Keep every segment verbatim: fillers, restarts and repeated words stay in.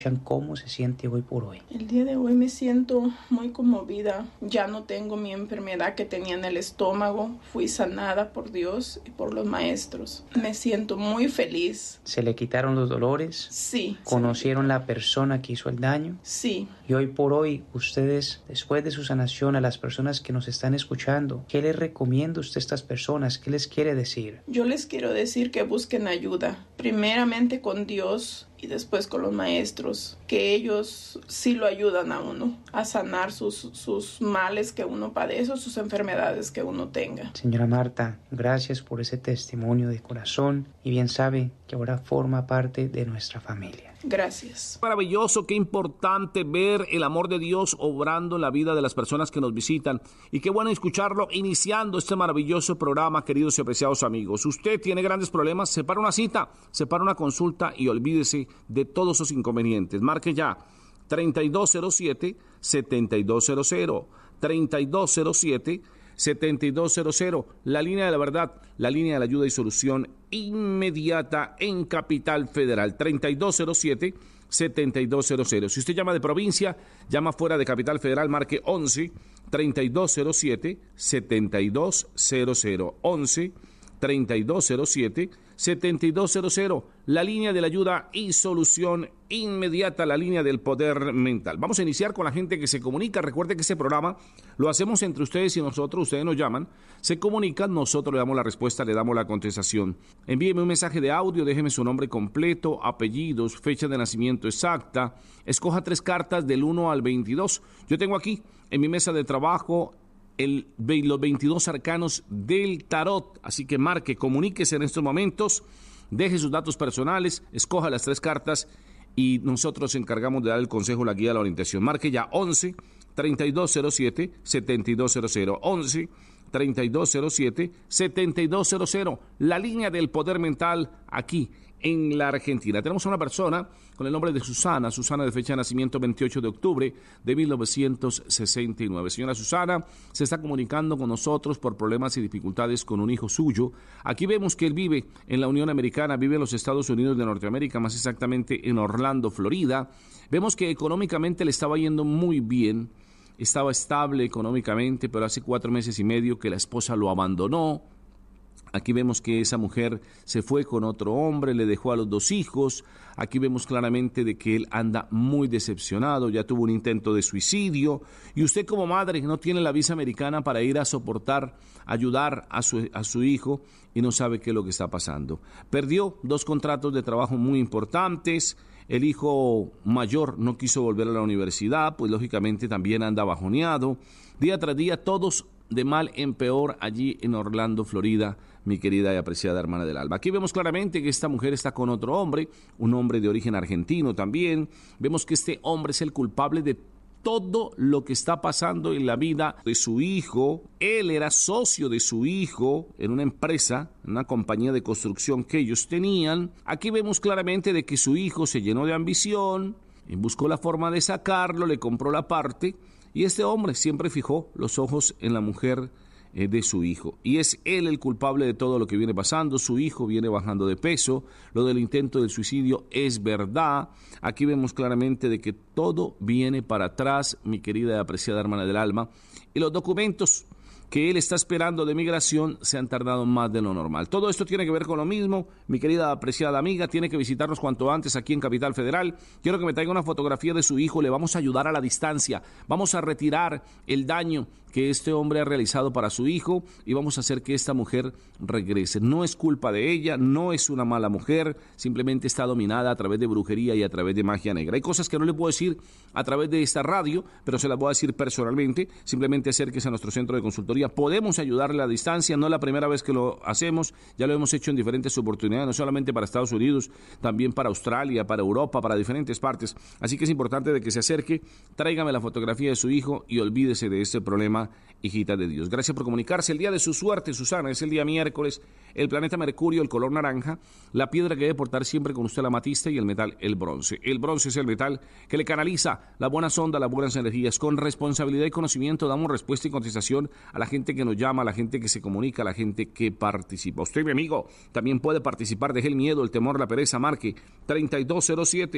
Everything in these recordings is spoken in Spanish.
¿Cómo se siente hoy por hoy? El día de hoy me siento muy conmovida. Ya no tengo mi enfermedad que tenía en el estómago. Fui sanada por Dios y por los maestros. Me siento muy feliz. ¿Se le quitaron los dolores? Sí. ¿Conocieron la persona que hizo el daño? Sí. Y hoy por hoy, ustedes, después de su sanación, a las personas que nos están escuchando, ¿qué les recomienda usted a estas personas? ¿Qué les quiere decir? Yo les quiero decir que busquen ayuda. Primeramente con Dios y después con los maestros, que ellos sí lo ayudan a uno a sanar sus, sus males que uno padece o sus enfermedades que uno tenga. Señora Marta, gracias por ese testimonio de corazón y bien sabe que ahora forma parte de nuestra familia. Gracias. Maravilloso, qué importante ver el amor de Dios obrando en la vida de las personas que nos visitan. Y qué bueno escucharlo iniciando este maravilloso programa, queridos y apreciados amigos. Usted tiene grandes problemas, separa una cita, separa una consulta y olvídese de todos esos inconvenientes. Marque ya treinta y dos cero siete, setenta y dos cero cero, treinta y dos cero siete, setenta y dos cero cero, la línea de la verdad, la línea de la ayuda y solución inmediata en Capital Federal, treinta y dos cero siete, setenta y dos cero cero. Si usted llama de provincia, llama fuera de Capital Federal, marque once, treinta y dos cero siete, setenta y dos cero cero, once, treinta y dos cero siete, setenta y dos cero cero, la línea de la ayuda y solución inmediata, la línea del poder mental. Vamos a iniciar con la gente que se comunica. Recuerde que este programa lo hacemos entre ustedes y nosotros. Ustedes nos llaman, se comunican, nosotros le damos la respuesta, le damos la contestación. Envíeme un mensaje de audio, déjeme su nombre completo, apellidos, fecha de nacimiento exacta. Escoja tres cartas del uno al veintidós. Yo tengo aquí en mi mesa de trabajo El, los veintidós arcanos del tarot, así que marque, comuníquese en estos momentos, deje sus datos personales, escoja las tres cartas y nosotros nos encargamos de dar el consejo, la guía, la orientación. Marque ya once, treinta y dos cero siete, setenta y dos cero cero, once, treinta y dos cero siete, setenta y dos cero cero, la línea del poder mental aquí en la Argentina. Tenemos a una persona con el nombre de Susana, Susana de fecha de nacimiento veintiocho de octubre de mil novecientos sesenta y nueve. Señora Susana se está comunicando con nosotros por problemas y dificultades con un hijo suyo. Aquí vemos que él vive en la Unión Americana, vive en los Estados Unidos de Norteamérica, más exactamente en Orlando, Florida. Vemos que económicamente le estaba yendo muy bien, estaba estable económicamente, pero hace cuatro meses y medio que la esposa lo abandonó. Aquí vemos que esa mujer se fue con otro hombre, le dejó a los dos hijos. Aquí vemos claramente de que él anda muy decepcionado, ya tuvo un intento de suicidio. Y usted como madre no tiene la visa americana para ir a soportar, ayudar a su, a su hijo y no sabe qué es lo que está pasando. Perdió dos contratos de trabajo muy importantes. El hijo mayor no quiso volver a la universidad, pues lógicamente también anda bajoneado. Día tras día, todos de mal en peor allí en Orlando, Florida, mi querida y apreciada hermana del alma. Aquí vemos claramente que esta mujer está con otro hombre, un hombre de origen argentino también. Vemos que este hombre es el culpable de todo lo que está pasando en la vida de su hijo. Él era socio de su hijo en una empresa, en una compañía de construcción que ellos tenían. Aquí vemos claramente de que su hijo se llenó de ambición, buscó la forma de sacarlo, le compró la parte, y este hombre siempre fijó los ojos en la mujer eh, de su hijo. Y es él el culpable de todo lo que viene pasando. Su hijo viene bajando de peso. Lo del intento del suicidio es verdad. Aquí vemos claramente de que todo viene para atrás, mi querida y apreciada hermana del alma. Y los documentos que él está esperando de migración se han tardado más de lo normal. Todo esto tiene que ver con lo mismo. Mi querida apreciada amiga tiene que visitarnos cuanto antes aquí en Capital Federal. Quiero que me traiga una fotografía de su hijo. Le vamos a ayudar a la distancia. Vamos a retirar el daño que este hombre ha realizado para su hijo y vamos a hacer que esta mujer regrese. No es culpa de ella, no es una mala mujer, simplemente está dominada a través de brujería y a través de magia negra. Hay cosas que no le puedo decir a través de esta radio, pero se las voy a decir personalmente. Simplemente acérquese a nuestro centro de consultoría. Podemos ayudarle a la distancia, no es la primera vez que lo hacemos, ya lo hemos hecho en diferentes oportunidades, no solamente para Estados Unidos, también para Australia, para Europa, para diferentes partes. Así que es importante de que se acerque, tráigame la fotografía de su hijo y olvídese de este problema, hijita de Dios. Gracias por comunicarse. El día de su suerte, Susana, es el día miércoles. El planeta Mercurio, el color naranja. La piedra que debe portar siempre con usted, la amatista, y el metal, el bronce. El bronce es el metal que le canaliza la buena sonda, las buenas energías. Con responsabilidad y conocimiento damos respuesta y contestación a la gente que nos llama, a la gente que se comunica, a la gente que participa. Usted, mi amigo, también puede participar. Deje el miedo, el temor, la pereza. Marque treinta y dos cero siete,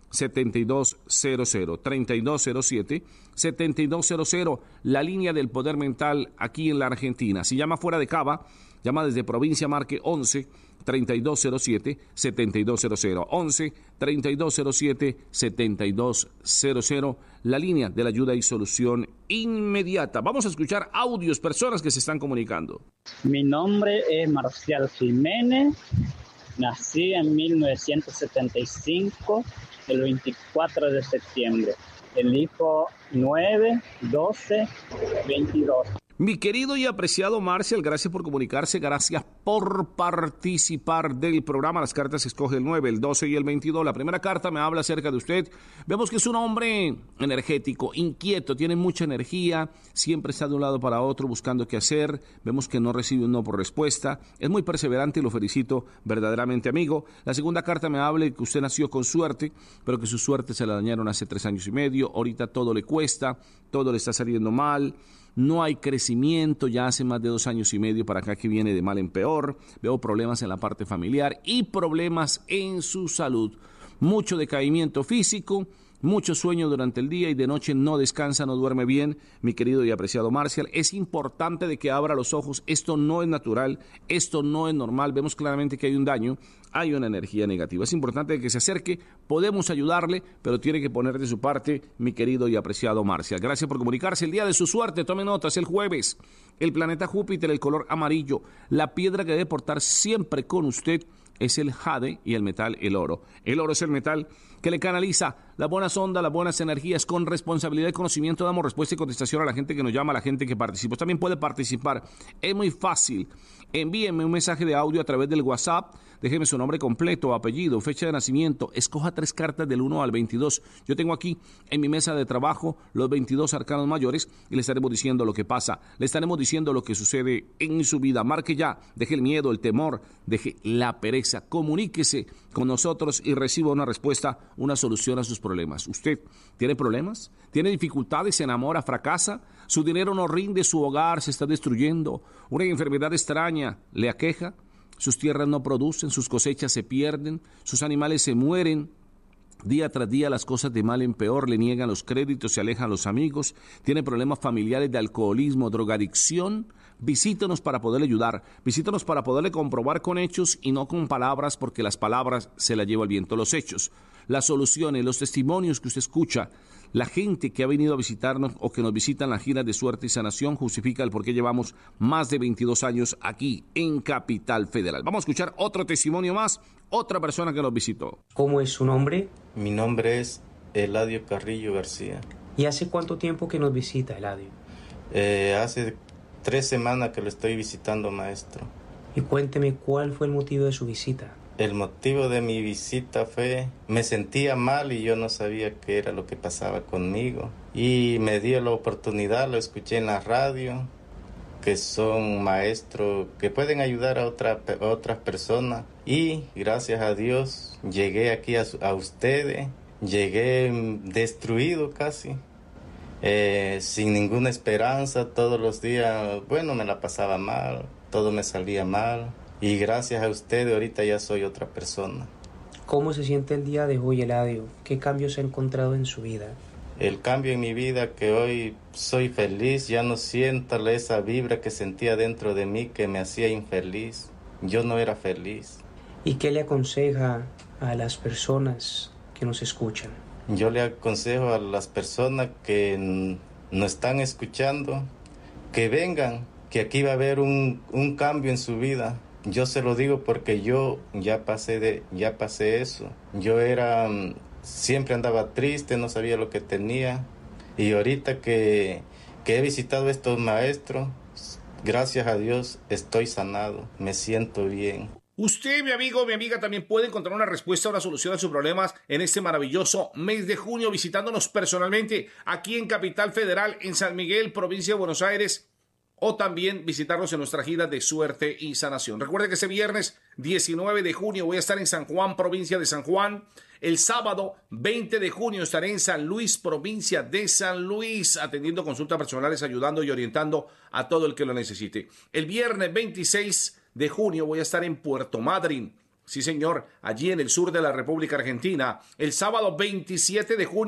setenta y dos cero cero, treinta y dos cero siete, setenta y dos cero cero, la línea del poder mental aquí en la Argentina. Si llama fuera de Cava, llama desde provincia, marque once, treinta y dos cero siete, setenta y dos cero cero, once, treinta y dos cero siete, setenta y dos cero cero, la línea de la ayuda y solución inmediata. Vamos a escuchar audios, personas que se están comunicando. Mi nombre es Marcial Jiménez, nací en mil novecientos setenta y cinco, el veinticuatro de septiembre, elijo nueve, doce, veintidós. Mi querido y apreciado Marcial, gracias por comunicarse, gracias por participar del programa. Las cartas escoge el nueve, el doce y el veintidós. La primera carta me habla acerca de usted. Vemos que es un hombre energético, inquieto, tiene mucha energía, siempre está de un lado para otro buscando qué hacer. Vemos que no recibe un no por respuesta. Es muy perseverante y lo felicito verdaderamente, amigo. La segunda carta me habla de que usted nació con suerte, pero que su suerte se la dañaron hace tres años y medio. Ahorita todo le cuesta, todo le está saliendo mal. No hay crecimiento, ya hace más de dos años y medio para acá que viene de mal en peor. Veo problemas en la parte familiar y problemas en su salud. Mucho decaimiento físico, mucho sueño durante el día y de noche no descansa, no duerme bien, mi querido y apreciado Marcial. Es importante de que abra los ojos, esto no es natural, esto no es normal, vemos claramente que hay un daño, hay una energía negativa. Es importante de que se acerque, podemos ayudarle, pero tiene que poner de su parte, mi querido y apreciado Marcial. Gracias por comunicarse. El día de su suerte, tome notas, el jueves, el planeta Júpiter, el color amarillo, la piedra que debe portar siempre con usted es el jade y el metal, el oro. El oro es el metal que le canaliza las buenas ondas, las buenas energías con responsabilidad y conocimiento. Damos respuesta y contestación a la gente que nos llama, a la gente que participa. También puede participar. Es muy fácil. Envíenme un mensaje de audio a través del WhatsApp. Déjeme su nombre completo, apellido, fecha de nacimiento. Escoja tres cartas del uno al veintidós. Yo tengo aquí en mi mesa de trabajo los veintidós arcanos mayores y le estaremos diciendo lo que pasa. Le estaremos diciendo lo que sucede en su vida. Marque ya. Deje el miedo, el temor, deje la pereza. Comuníquese con nosotros y reciba una respuesta, una solución a sus problemas. ¿Usted tiene problemas? ¿Tiene dificultades? ¿Se enamora? ¿Fracasa? ¿Su dinero no rinde? ¿Su hogar se está destruyendo? ¿Una enfermedad extraña le aqueja? Sus tierras no producen, sus cosechas se pierden, sus animales se mueren. Día tras día las cosas de mal en peor, le niegan los créditos, se alejan los amigos, tiene problemas familiares de alcoholismo, drogadicción. Visítenos para poderle ayudar, visítenos para poderle comprobar con hechos y no con palabras, porque las palabras se las lleva el viento. Los hechos, las soluciones, los testimonios que usted escucha, la gente que ha venido a visitarnos o que nos visita en las giras de suerte y sanación justifica el por qué llevamos más de veintidós años aquí en Capital Federal. Vamos a escuchar otro testimonio más, otra persona que nos visitó. ¿Cómo es su nombre? Mi nombre es Eladio Carrillo García. ¿Y hace cuánto tiempo que nos visita, Eladio? Eh, hace tres semanas que lo estoy visitando, maestro. Y cuénteme cuál fue el motivo de su visita. El motivo de mi visita fue, me sentía mal y yo no sabía qué era lo que pasaba conmigo. Y me dio la oportunidad, lo escuché en la radio, que son maestros que pueden ayudar a, otra, a otras personas. Y gracias a Dios llegué aquí a, a ustedes, llegué destruido casi, eh, sin ninguna esperanza, todos los días, bueno, me la pasaba mal, todo me salía mal. Y gracias a ustedes ahorita ya soy otra persona. ¿Cómo se siente el día de hoy, Eladio? ¿Qué cambios ha encontrado en su vida? El cambio en mi vida, que hoy soy feliz, ya no siento esa vibra que sentía dentro de mí que me hacía infeliz. Yo no era feliz. ¿Y qué le aconseja a las personas que nos escuchan? Yo le aconsejo a las personas que nos están escuchando que vengan, que aquí va a haber un, un cambio en su vida. Yo se lo digo porque yo ya pasé de, ya pasé eso. Yo era, siempre andaba triste, no sabía lo que tenía. Y ahorita que, que he visitado a estos maestros, gracias a Dios estoy sanado, me siento bien. Usted, mi amigo, mi amiga, también puede encontrar una respuesta, una solución a sus problemas en este maravilloso mes de junio, visitándonos personalmente aquí en Capital Federal, en San Miguel, provincia de Buenos Aires, o también visitarnos en nuestra gira de suerte y sanación. Recuerde que ese viernes diecinueve de junio voy a estar en San Juan, provincia de San Juan. El sábado veinte de junio estaré en San Luis, provincia de San Luis, atendiendo consultas personales, ayudando y orientando a todo el que lo necesite. El viernes veintiséis de junio voy a estar en Puerto Madryn, Sí, señor, allí en el sur de la República Argentina, el sábado veintisiete de junio.